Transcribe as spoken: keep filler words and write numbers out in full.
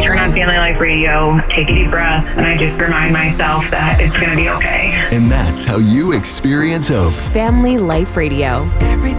I turn on Family Life Radio, take a deep breath, and I just remind myself that it's going to be okay. And that's how you experience hope. Family Life Radio. Everything